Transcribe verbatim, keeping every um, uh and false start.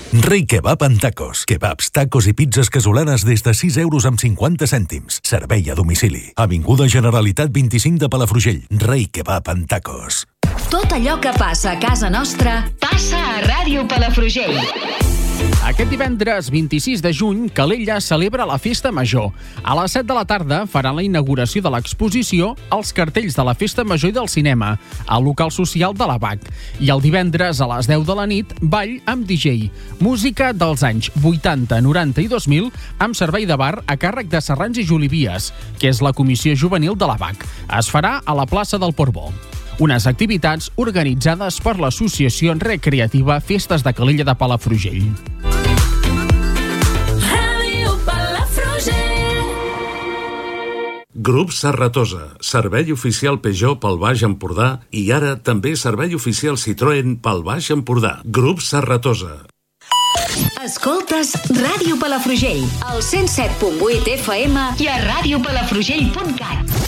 Rei Kebab en tacos. Kebabs, tacos i pizzas casolanes des de sis euros amb cinquanta cèntims. Servei a domicili. Avinguda Generalitat vint-i-cinc de Palafrugell. Rei Kebab en tacos. Tot allò que passa a casa nostra passa a Ràdio Palafrugell. Aquest divendres vint-i-sis de juny, Calella celebra la Festa Major. A les set de la tarda faran la inauguració de l'exposició Els cartells de la Festa Major i del cinema, al local social de la B A C. I el divendres a les deu de la nit, ball amb D J. Música dels anys vuitanta, noranta i dos mil amb servei de bar a càrrec de Serrans i Jolivies, que és la comissió juvenil de la B A C. Es farà a la plaça del Portbó. Unes activitats organitzades per l'Associació Recreativa Festes de Calella de Palafrugell. Grup Serratosa, servei oficial Peugeot pel Baix Empordà i ara també servei oficial Citroën pel Baix Empordà. Grup Serratosa. Escoltes Ràdio Palafrugell, al cent set punt vuit F M i a ràdio palafrugell punt cat.